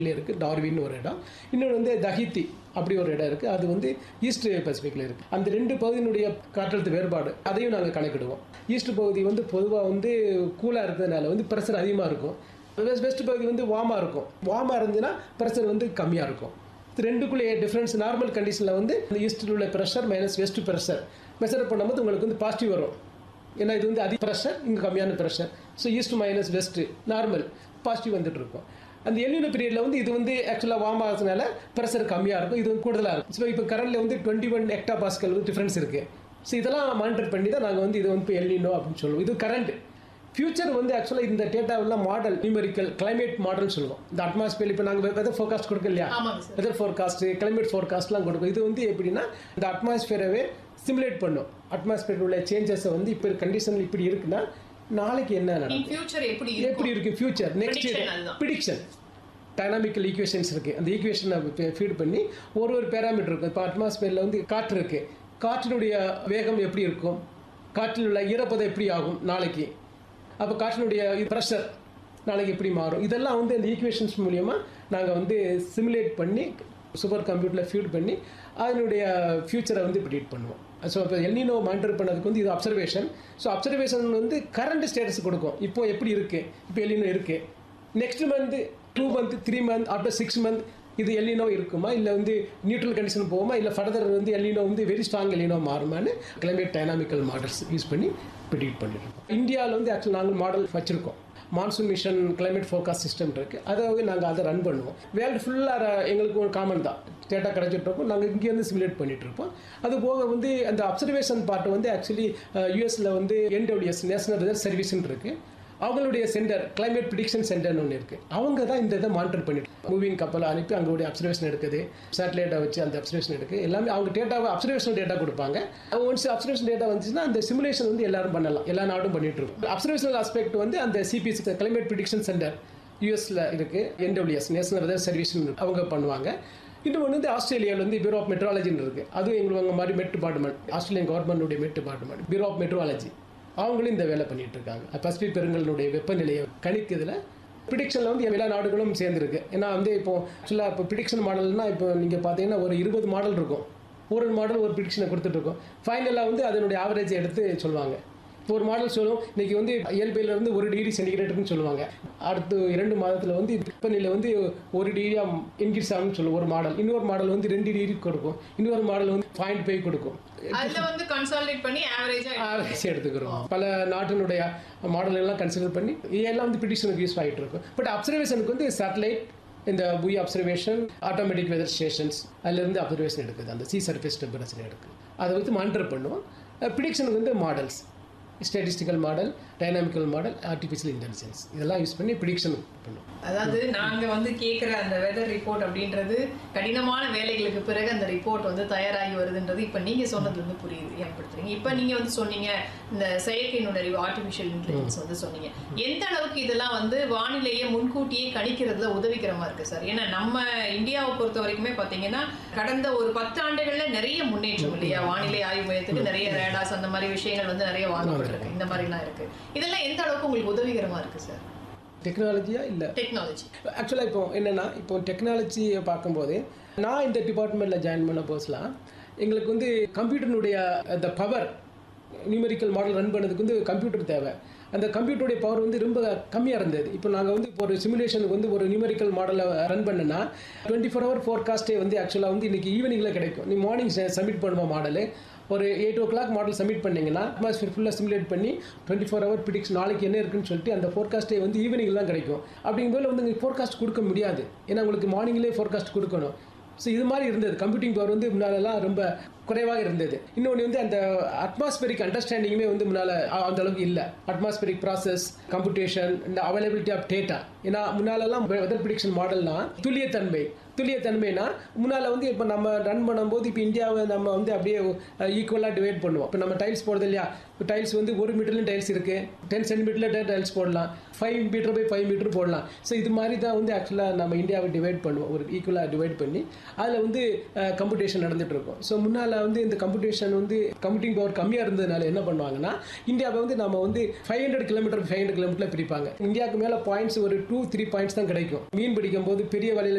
இருக்குது, டார்வின் ஒரு இடம். இன்னொன்று வந்து தஹித்தி அப்படி ஒரு இடம் இருக்குது, அது வந்து ஈஸ்ட் பசிபிக்கில் இருக்குது. அந்த 2 பகுதியினுடைய காற்றழுத்த வேறுபாடு அதையும் நாங்கள் கணக்கிடுவோம். ஈஸ்ட் பகுதி வந்து பொதுவாக வந்து கூலாக இருக்கிறதுனால வந்து ப்ரெஷர் அதிகமாக இருக்கும். வெஸ்ட் பகுதி வந்து வார்மாக இருக்கும். வார்மாக இருந்துச்சுன்னா ப்ரெஷர் வந்து கம்மியாக இருக்கும். இது ரெண்டுக்குள்ளே டிஃப்ரென்ஸ் நார்மல் கண்டிஷனில் வந்து இந்த ஈஸ்ட்டில் உள்ள pressure minus west pressure measure பண்ணும்போது உங்களுக்கு வந்து பாசிட்டிவ் வரும். ஏன்னா இது வந்து அதிக ப்ரெஷர், இங்கே கம்மியான pressure. So east minus west normal positive வந்துட்டு இருக்கும். அந்த எல்னினோ பீரியடில் வந்து இது வந்து ஆக்சுவலாக வார்ம் ஆகிறதுனால ப்ரெஷர் கம்மியாக இருக்கும், இது வந்து கூடுதலாக இருக்கும். ஸோ இப்போ கரண்டில் வந்து 21 ஹெக்டா பாஸ்கல் வந்து டிஃப்ரென்ஸ் இருக்குது. ஸோ இதெல்லாம் மானிட்டர் பண்ணி தான் நாங்கள் வந்து இது வந்து இப்போ எல்னினோ அப்படின்னு சொல்லுவோம். இது கரண்ட். ஃபியூச்சர் வந்து ஆக்சுவலாக இந்த டேட்டாவெல்லாம் மாடல் நியூமெரிக்கல் கிளைமேட் மாடல்னு சொல்லுவோம். இந்த அட்மாஸ்பியர் இப்போ நாங்கள் வெதர் ஃபோர்காஸ்ட் கொடுக்க இல்லையா, வெதர் ஃபோர்காஸ்ட் கிளைமேட் ஃபோர்காஸ்ட்லாம் கொடுக்கும். இது வந்து எப்படின்னா இந்த அட்மாஸ்பியரவே சிமுலேட் பண்ணும். அட்மாஸ்பியர் உள்ள சேஞ்சஸை வந்து இப்போ கண்டிஷன் இப்படி இருக்குன்னா நாளைக்கு என்ன நடக்கும், எப்படி இருக்கு future, next prediction. Dynamical equations இருக்குது, அந்த ஈக்குவேஷனை ஃபீட் பண்ணி ஒரு பேராமீட்டர் இருக்கும். இப்போ அட்மாஸ்பியரில் வந்து காற்று இருக்குது, காற்றினுடைய வேகம் எப்படி இருக்கும், காற்றில் உள்ள ஈரப்பதம் எப்படி ஆகும் நாளைக்கு, அப்போ காற்றினுடைய ப்ரெஷர் நாளைக்கு எப்படி மாறும், இதெல்லாம் வந்து அந்த ஈக்குவேஷன்ஸ் மூலிமா நாங்கள் வந்து சிமுலேட் பண்ணி சூப்பர் கம்ப்யூட்டரில் ஃபீட் பண்ணி அதனுடைய ஃபியூச்சரை வந்து ப்ரிடிக்ட் பண்ணுவோம். ஸோ இப்போ எல்னினோ மானிட்டர் பண்ணதுக்கு வந்து இது அப்சர்வேஷன். ஸோ அப்சர்வேஷன் வந்து கரண்ட் ஸ்டேட்டஸ் கொடுக்கும். இப்போ எப்படி இருக்குது, இப்போ எல்னினோ இருக்குது, next month 2 month 3 month after 6 month இது எல்னினோ இருக்குமா, இல்லை வந்து நியூட்ரல் கண்டிஷன் போகுமா, இல்லை ஃபர்தர் வந்து எல்னினோ வந்து very strong El Niño மாறுமான்னு climate dynamical models use பண்ணி ப்ரிடிக்ட் பண்ணியிருக்கோம். இந்தியாவில் வந்து ஆக்சுவலாக நாங்கள் மாடல் வச்சுருக்கோம். Monsoon mission climate forecast system இருக்குது, அதாவது நாங்கள் அதை ரன் பண்ணுவோம். வேர்ல்டு ஃபுல்லாக எங்களுக்கு ஒரு காமன் தான் டேட்டா கிடச்சிட்ருப்போம். நாங்கள் இங்கேருந்து சிமுலேட் பண்ணிகிட்ருப்போம். அது போக வந்து அந்த அப்சர்வேஷன் பார்ட் வந்து ஆக்சுவலி யூஎஸில் வந்து NWS நேஷனல் ரிசர்ச் சர்வீஸ்ன்னு இருக்குது. அவங்களுடைய சென்டர் கிளைமேட் ப்ரிடிக்ஷன் சென்டர்னு ஒன்று இருக்குது. அவங்க தான் இந்த இதை மானிட்டர் பண்ணிட்டு மூவிங் கப்பலை அனுப்பி அங்களுடைய அப்சர்வேஷன் எடுக்குது, சேட்டலைட்டை வச்சு அந்த அப்சர்வேஷன் எடுக்குது. எல்லாமே அவங்க டேட்டாவை அப்சர்வேஷன் டேட்டா கொடுப்பாங்க. ஒன்ஸ் அப்சர்வேஷன் டேட்டா வந்துச்சுன்னா அந்த சிமுலேஷன் வந்து எல்லாரும் பண்ணலாம், எல்லா நாடும் பண்ணிட்டு இருக்கும். அப்சர்வேஷனல் ஆஸ்பெக்ட் வந்து அந்த CPC கிளைமேட் ப்ரிடிக்ஷன் சென்டர் யூஎஸில் இருக்குது, NWS நேஷனல் வெதர் சர்வீஸ் அவங்க பண்ணுவாங்க. இன்னும் ஒன்று வந்து ஆஸ்திரேலியாவில் வந்து பியூரோ ஆஃப் மெட்ரோலஜின்னு இருக்குது. அதுவும் எங்களுக்கு மாதிரி மெட் டிபார்ட்மெண்ட், ஆஸ்திரேலியன் கவர்மெண்ட்டுடைய மெட் டிபார்ட்மெண்ட் பியூரோ ஆஃப் மெட்ரோலஜி, அவங்களும் இந்த வேலை பண்ணிட்டு இருக்காங்க. பசிபிக் பெருங்கலுடைய வெப்பநிலையை கணிக்கிறதுல ப்ரிடிக்ஷனில் வந்து எல்லா நாடுகளும் சேர்ந்துருக்கு. ஏன்னா வந்து இப்போ ஆக்சுவலாக இப்போ ப்ரிடிக்ஷன் மாடல்னா இப்போ நீங்கள் பார்த்தீங்கன்னா ஒரு 20 மாடல் இருக்கும். ஒரு மாடல் ஒரு ப்ரிடிக்ஷனை கொடுத்துட்ருக்கோம். ஃபைனலாக வந்து அதனுடைய ஆவரேஜை எடுத்து சொல்லுவாங்க. இப்போ ஒரு மாடல் சொல்லும் இன்றைக்கி வந்து இயல்பிலிருந்து 1 டிகிரி சென்டிகிரேடுன்னு சொல்லுவாங்க. அடுத்து 2 மாதத்தில் வந்து வெப்பநிலை வந்து 1 டிகிரியாக இன்க்ரீஸ் ஆகும்னு சொல்லுவோம் ஒரு மாடல். இன்னொரு மாடல் வந்து 2 டிகிரி கொடுக்கும், இன்னொரு மாடல் வந்து 0.5 கொடுக்கும். ஆவரேஜ் எடுத்துக்கிறோம். பல நாட்டினுடைய மாடல் எல்லாம் கன்சிடர் பண்ணி எல்லாம் வந்து ப்ரிடிக்ஷனுக்கு யூஸ் ஆகிட்டு இருக்கும். பட் அப்சர்வேஷனுக்கு வந்து சேட்டலைட், இந்த புவி அப்சர்வேஷன், ஆட்டோமேட்டிக் வெதர் ஸ்டேஷன்ஸ் அதிலிருந்து அப்சர்வேஷன் எடுக்குது. அந்த சி சர்ஃபேஸ் டெம்பரேச்சர் எடுக்குது, அதை வந்து மானிட்டர் பண்ணுவோம். ப்ரிடிக்ஷனுக்கு வந்து models, statistical model, dynamical model, artificial intelligence இதெல்லாம் யூஸ் பண்ணி ப்ரிடிக்ஷன் பண்ணுவோம். அதாவது நாங்கள் வந்து கேட்குற அந்த வெதர் ரிப்போர்ட் அப்படின்றது கடினமான வேலைகளுக்கு பிறகு அந்த ரிப்போர்ட் வந்து தயாராகி வருதுன்றது இப்போ நீங்கள் சொன்னதுலேருந்து புரியுது, ஏற்படுத்துறீங்க. இப்போ நீங்கள் வந்து சொன்னீங்க இந்த செயற்கை நுண்ணறிவு ஆர்டிஃபிஷியல் இன்டெலிஜென்ஸ் வந்து சொன்னீங்க. எந்த அளவுக்கு இதெல்லாம் வந்து வானிலையை முன்கூட்டியே கணிக்கிறதுல உதவிகரமாக இருக்குது சார்? ஏன்னா நம்ம இந்தியாவை பொறுத்த வரைக்குமே பார்த்தீங்கன்னா கடந்த ஒரு 10 ஆண்டுகளில் நிறைய முன்னேற்றம் இல்லையா, வானிலை ஆய்வு மையத்துக்கு நிறைய ரேடார்ஸ் அந்த மாதிரி விஷயங்கள் வந்து நிறைய வாங்கப்பட்டிருக்கு, இந்த மாதிரிலாம் இருக்குது. இதெல்லாம் எந்த அளவுக்கு உங்களுக்கு உதவிகரமாக இருக்குது சார்? டெக்னாலஜியா இல்லை டெக்னாலஜி ஆக்சுவலாக இப்போ என்னென்னா இப்போ டெக்னாலஜியை பார்க்கும்போது நான் இந்த டிபார்ட்மெண்ட்டில் ஜாயின் பண்ண போஸ்லாம் எங்களுக்கு வந்து கம்ப்யூட்டருடைய அந்த பவர் நியூமெரிக்கல் மாடல் ரன் பண்ணதுக்கு வந்து கம்ப்யூட்டர் தேவை. அந்த கம்ப்யூட்டருடைய பவர் வந்து ரொம்ப கம்மியாக இருந்தது. இப்போ நாங்கள் வந்து இப்போ ஒரு சிமுலேஷனுக்கு வந்து ஒரு நியூமெரிக்கல் மாடலை ரன் பண்ணுன்னா 24 ஹவர் ஃபோர்காஸ்ட்டே வந்து ஆக்சுவலாக வந்து இன்றைக்கி ஈவினிங்கில் கிடைக்கும். நீ மார்னிங் சப்மிட் பண்ணுவோம் மாடலு, ஒரு 8 o'clock மாடல் சப்மிட் பண்ணிங்கன்னா அட்மாஸ்பியர் ஃபுல்லாக சிமுலேட் பண்ணி 24 hour ப்ரிடிக்ஷன் நாளைக்கு என்ன இருக்குன்னு சொல்லிட்டு அந்த ஃபோர்காஸ்ட்டே வந்து ஈவினிங் தான் கிடைக்கும். அப்படிங்கும்போது வந்து நீங்கள் ஃபோர்காஸ்ட் கொடுக்க முடியாது, ஏன்னா உங்களுக்கு மார்னிங்லேயே ஃபோர்காஸ்ட் கொடுக்கணும். ஸோ இது மாதிரி இருந்தது. கம்ப்யூட்டிங் பவர் வந்து முன்னாலெல்லாம் ரொம்ப குறைவாக இருந்தது. இன்னொன்று வந்து அந்த அட்மாஸ்பரிக் அண்டர்ஸ்டாண்டிங்குமே வந்து முன்னால் அந்த அளவுக்கு இல்லை. அட்மாஸ்பரிக் ப்ராசஸ், கம்ப்யூட்டேஷன், இந்த அவைலபிலிட்டி ஆஃப் டேட்டா. ஏன்னா முன்னாலெல்லாம் வெதர் ப்ரிடிக்ஷன் மாடல்னா துல்லியத்தன்மைனா முன்னால் வந்து இப்போ நம்ம ரன் பண்ணும்போது இப்போ இந்தியாவை நம்ம வந்து அப்படியே ஈக்குவலாக டிவைட் பண்ணுவோம். இப்போ நம்ம டைல்ஸ் போடுறது இல்லையா, டைல்ஸ் வந்து 1 மீட்டர்லையும் டைல்ஸ் இருக்குது, 10 சென்டிமீட்டரில் டைல்ஸ் போடலாம், 5 மீட்டர் பை 5 மீட்டர் போடலாம். ஸோ இது மாதிரி தான் வந்து ஆக்சுவலாக நம்ம இந்தியாவை டிவைட் பண்ணுவோம், ஒரு ஈக்குவலாக டிவைட் பண்ணி அதில் வந்து கம்ப்யூட்டேஷன் நடந்துகிட்டு இருக்கும். ஸோ முன்னால் வந்து இந்த கம்ப்யூட்டிங் பவர் கம்மியாக இருந்ததுனால என்ன பண்ணுவாங்கன்னா இந்தியாவை வந்து நம்ம வந்து 500 கிலோமீட்டர் பிரிப்பாங்க. இந்தியாவுக்கு மேலே பாயிண்ட்ஸ் ஒரு 2-3 பாயிண்ட்ஸ் தான் கிடைக்கும். மீன் பிடிக்கும் போது பெரிய வலையில்